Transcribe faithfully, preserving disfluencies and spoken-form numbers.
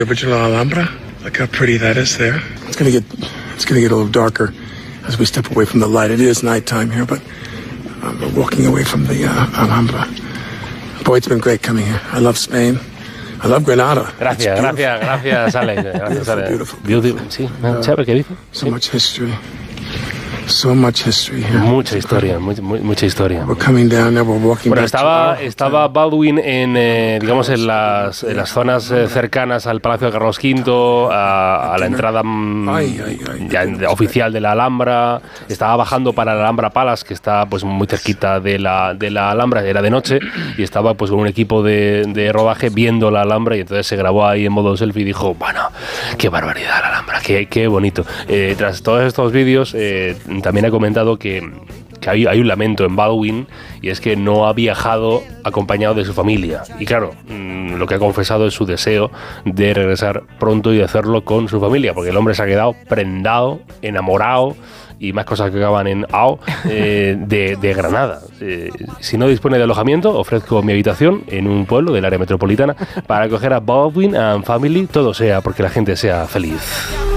Original Alhambra. Look how pretty that is there. It's gonna get, it's gonna get a little darker as we step away from the light. It is nighttime here, but um, we're walking away from the uh, Alhambra. Boy, it's been great coming here. I love Spain. I love Granada. Gracias, gracias, gracias, Alex. Gracias, Alex. Beautiful, beautiful. Sí, ¿sabes qué dice? So Sí. much history. So much history here. Mucha historia, muy, muy, mucha historia. We're coming down now, we're walking Bueno, back estaba, to our estaba Baldwin en, eh, digamos, en las, en las zonas eh, cercanas al Palacio de Carlos quinto, a, a la entrada mm, Ay, ay, ay. ya, de- oficial de la Alhambra. Estaba bajando para la Alhambra Palace, que está pues muy cerquita de la, de la Alhambra, era de noche, y estaba pues con un equipo de, de rodaje viendo la Alhambra, y entonces se grabó ahí en modo selfie y dijo, bueno, qué barbaridad la Alhambra, qué, qué bonito. Eh, tras todos estos vídeos, eh, también ha comentado que, que hay, hay un lamento en Baldwin, y es que no ha viajado acompañado de su familia. Y claro, mmm, lo que ha confesado es su deseo de regresar pronto y de hacerlo con su familia, porque el hombre se ha quedado prendado, enamorado y más cosas que acaban en ao, eh, de, de Granada. Eh, si no dispone de alojamiento, ofrezco mi habitación en un pueblo del área metropolitana para acoger a Baldwin and Family, todo sea porque la gente sea feliz.